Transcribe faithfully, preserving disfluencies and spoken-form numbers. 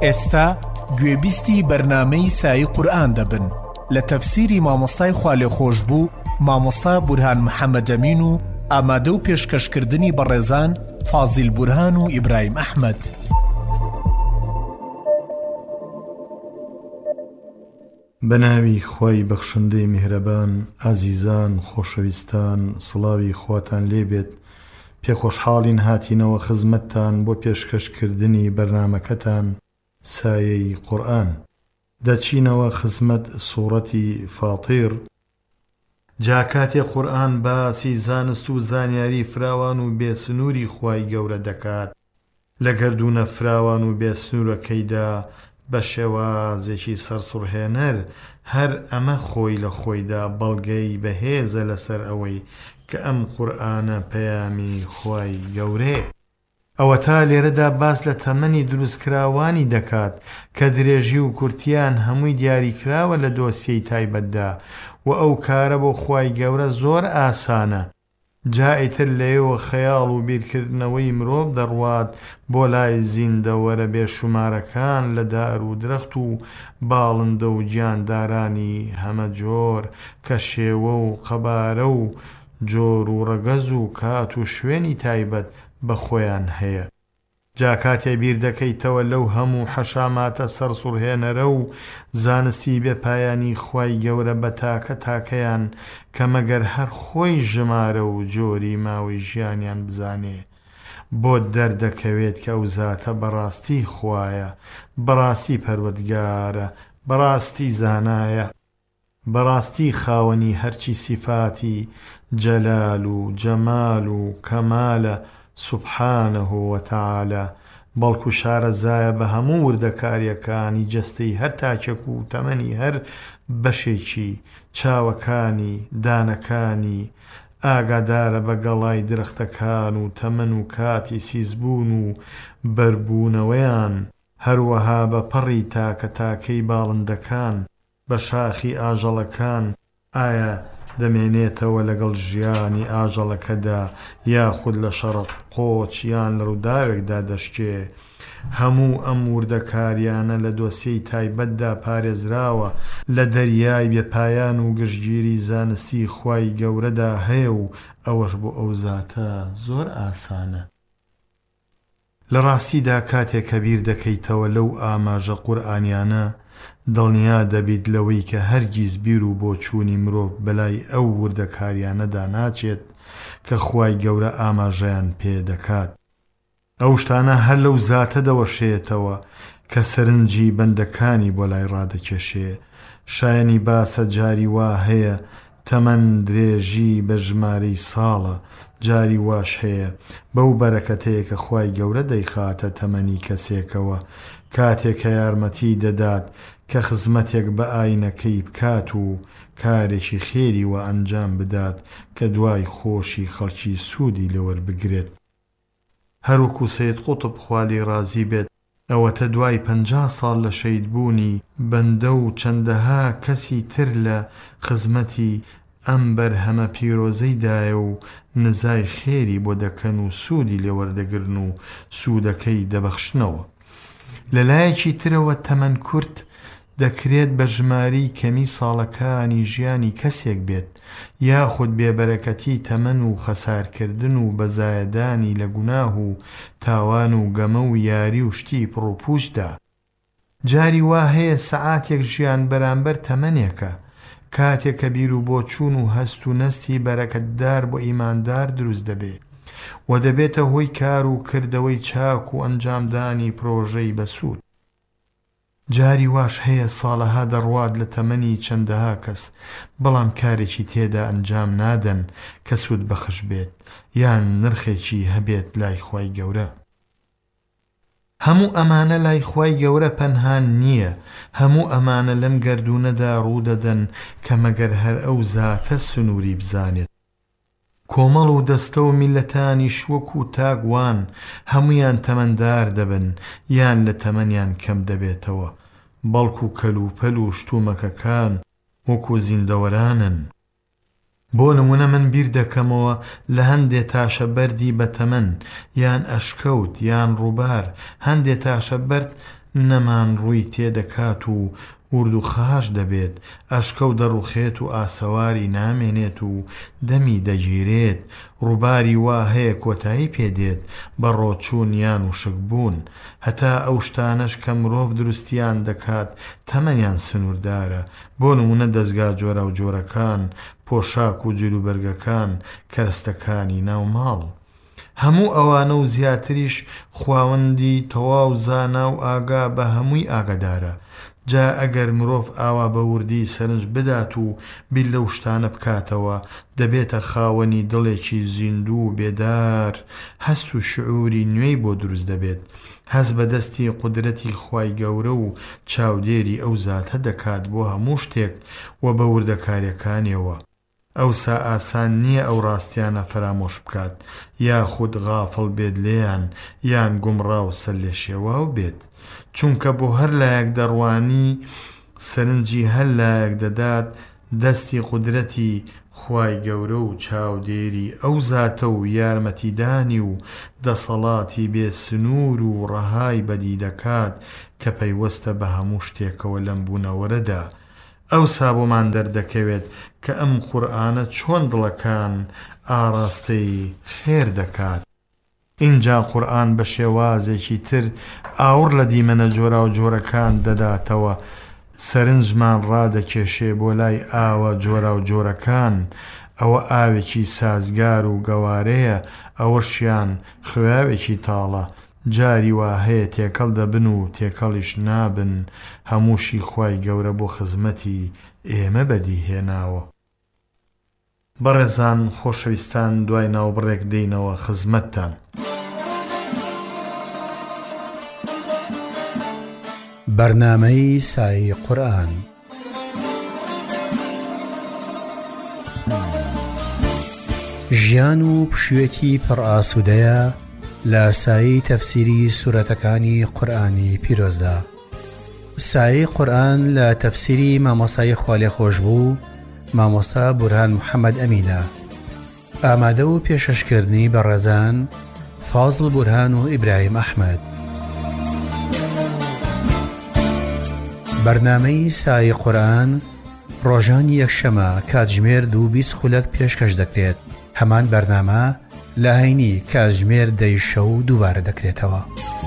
ئێستا گوێبیستی بەرنامەی سای قورئان دەبن لە تەفسیری مامۆستای خالێخۆشبوو مامۆستا بورهان محەممەدەمین و ئامادە و پێشکەشکردنی بەڕێزان فازیل بورهان و ئیبراهیم ئەحمەد. بەناوی خوای بەخشندەی میهرەبان، ئازیزان خۆشەویستان، سڵاوی خواتان لێبێت. پێخۆشحاڵین هاتینەوە خزمەتتان بۆ پێشکەشکردنی بەرنامەکەتان سایەی قورئان. دەچینەوە خزمەت سوورەتی فاتیر. جا کاتێ قورئان باسی زانست و زانیاری فراوان و بێسنووری خوای گەورە دەکات لە گەردونە فراوان و بێسنوورەکەیدا بە شێوازێکی سەرسوڕهێنەر، هەر ئەمە خۆی لە خۆیدا بەڵگەی بەهێزە لەسەر ئەوەی کە ئەم قورئانە پەیامی خوای گەورەیە. ئەوە تا لێرەدا باس لە تەمەنی دروستکراوانی دەکات کە درێژی و کورتیان هەمووی دیاریکراوە لە دۆسیەی تایبەتدا و ئەو کارە بۆ خوای گەورە زۆر ئاسانە. جا ئیتر لەوێەوە خەیاڵ و بیرکردنەوەی مرۆڤ دەڕوات بۆ لای زیندەوەرە بێشومارەکان لە دار و درەخت و باڵندە و گیاندارانی هەمە جۆر کە شێوە و قەبارە و جۆر و ڕەگەز و کات و شوێنی تایبەت بە خۆیان هەیە. جا کاتێ بیر دەکەیتەوە لەو هەموو حەشاماتە سەرسوڕهێنەرە و زانستی بێپایانی خوای گەورە بە تاکە تاکەیان کە مەگەر هەر خۆی ژمارە و جۆری ماوەی ژیانیان بزانێ، بۆ دەردەکەوێت کە ئەو زاتە بەڕاستی خوایە، بەڕاستی پەروەردگارە، بەڕاستی زانایە، بەڕاستی خاوەنی هەرچی سیفاتی جەلال و جەمال و کەمالە سوبحانه وتعالى. بەڵکو شارەزایە بە هەموو وردەکاریەکانی جەستەی هەر تاکێک و تەمەنی هەر بەشێکی چاوەکانی دانەکانی، ئاگادارە بە گەڵای درەختەکان و تەمەن و کاتی سیزبوون و بەربوونەوەیان، هەروەها بە پەڕی تاکە تاکەی باڵندەکان، بە شاخی ئاژەڵەکان ئایا دەمێنێتەوە لەگەڵ ژیانی ئاژەڵەکەدا یاخود لە شەڕق قۆچ یان لە ڕووداوێکدا دەشکێ. هەموو ئەم وردەکاریانە لە دۆسیەی تایبەتدا پارێزراوە لە دەریای بێپایان و گشتگیری زانستی خوای گەورەدا هەیە و ئەوەش بۆ ئەو زاتە زۆر ئاسانە. لە ڕاستیدا کاتێک کە بیر دەکەیتەوە لەو ئاماژە قورئانیانە، دڵنیا دەبیت لەوەی کە هەرگیز بیر و بۆچوونی مرۆڤ بەلای ئەو وردەکاریانەدا ناچێت کە خوای گەورە ئاماژەیان پێ دەکات. ئەو شتانە هەر لەو زاتە دەوەشێتەوە کە سەرنجی بەندەکانی بۆ لای ڕادەکێشێ. شایەنی باسە جاری وا هەیە تەمەن درێژی بە ژمارەی ساڵە، جاری واش هەیە بەو بەرەکەتەیە کە خوای گەورە دەیخاتە تەمەنی کەسێکەوە کاتێک کە یارمەتی دەدات کە خزمەتێک بە ئاینەکەی بکات و کارێکی خێری وە ئەنجام بدات کە دوای خۆشی خەڵکی سوودی لەوەربگرێت. هەروەکو سەید قوتب خوا لێی ڕازی بێت، ئەوەتە دوای پەنجا ساڵ لە شەیدبوونی بەندە و چەندەها کەسی تر لە خزمەتی ئەم بەرهەمە پیرۆزەیدایە و نزای خێری بۆ دەکەن و سوودی لێوەردەگرن و سوودەکەی دەبەخشنەوە. لەلایەکی ترەوە تەمەن کورت دەکرێت بە ژماری کەمی ساڵەکانی ژیانی کەسێک بێت، یاخود بێبەرەکەتی تەمەن و خەسارکردن و بەزایەدانی لە گوناه و تاوان و گەمە و یاری و شتی پڕوپوشدا. جاری وا هەیە سەعاتێک ژیان بەرامبەر تەمەنێکە، کاتێک کە بیر و بۆچوون و هەست و نەستی بەرەکەتدار بۆ ئیماندار دروست دەبێت و دەبێتە هۆی کار و کردەوەی چاک و ئەنجامدانی پرۆژەی بەسوود. جاری واش هەیە ساڵەها دەڕوات لە تەمەنی چەندەها کەس، بەڵام کارێکی تێدا ئەنجام نادەن کە سوود بەخش بێت یان نرخێکی هەبێت لای خوای گەورە. هەموو ئەمانە لای خوای گەورە پەنهان نییە، هەموو ئەمانە لەم گەردونەدا ڕوودەدەن کە مەگەر هەر ئەو زاتە سنووری بزانێت. کۆمەڵ و دەستە و میلەتانی شوەک و تاگوان هەمویان تەمەندار دەبن یان لە تەمەنیان کەم دەبێتەوە، بەڵکو کەلوپەل و شتومەکەکان وەکو زیندەوەرانن. بۆ نمونە من بیر دەکەمەوە لە هەندێ تاشە بەردی بەتەمەن یان ئەشکەوت یان ڕووبار هەندێ تاشە بەرد نەمان ڕووی تێدەکات و ورد و خاش دەبێت ئەشکە و دەڕوخێت و ئاسەواری نامێنێت و دەمی دەگیرێت ڕووباری وا هەیە کۆتایی پێدێت بە ڕۆچوون یان وشک بوون هەتا ئەو شتانەش کە مرۆڤ دروستیان دەکات تەمەنیان سنووردارە بۆ نمونە دەستگا جۆرە و جۆرەکان پۆشاک و جلوبەرگەکان کەرەستەکانی ناو ماڵ هەموو ئەوانە و زیاتریش خواوەندی تەواو زانا و ئاگا بە هەمووی ئاگادارە جا ئەگەر مرۆڤ ئاوا بە وردی سەرنج بدات و بیل لەو شتانە بکاتەوە دەبێتە خاوەنی دڵێکی زیندوو و بێدار هەست و شعوری نوێی بۆ دروست دەبێت هەست بە دەستی قودرەتی خوای گەورە و چاودێری ئەو زاتە دەکات بۆ هەموو شتێک و بە وردەکاریەکانیەوە ئەوسا ئاسان نییە ئەو ڕاستیانە فرامۆش بکات یاخود غافڵ بێت لێیان یان گومڕا و سەر لێ شێواو بێت چونکە بۆ هەر لایەک دەڕوانی سەرنجی هەر لایەک دەدات دەستی قودرەتی خوای گەورە و چاودێری ئەو زاتە و یارمەتیدانی و دەسەڵاتی بێ سنوور و ڕەهای بەدی دەکات کە پەیوەستە بە هەموو شتێکەوە لەم بوونەوەرەدا ئەوسا بۆمان دەردەکەوێت کە ئەم قورئانە چۆن دڵەکان ئاراستەی خێر دەکات اینجا قورئان بە شێوازێکی تر ئاور لە دیمەنە جۆرا و جۆرەکان دەداتەوە سەرنجمان ڕادەکێشێ بۆ لای ئاوە جۆرا و جۆرەکان ئەوە ئاوێکی سازگار و گەوارەیە ئەوەشیان خوێاوێکی تاڵە جاری وا هەیە تێکەڵ دەبن و تێکەڵیش نابن هەمووشی خوای گەورە بۆ خزمەتی ئێمە بەدی هێناوە بەڕێزان خۆشەویستان دوای ناوبڕێک دێینەوە خزمەتتان بەرنامەی سایەی قورئان ژیان و پشوێکی پڕ ئاسوودەیە لە سایەی تەفسیری سورەتەکانی قورئانی پیرۆزدا سایەی قورئان لە تەفسیری مامۆستای خوالێخۆش بوو مامۆستا بورهان محەممەد ئەمینە ئامادە و پێشەشکردنی بەڕێزان فازڵ بورهان و ئیبراهیم ئەحمەد بەرنامەی سایەی قورئان ڕۆژانی یەکشەمە کاتژمێر دوو بیست خولەک پێشکەش دەکرێت هەمان بەرنامە لە هەینی کاتژمێر دەی شەو دووبارە دەکرێتەوە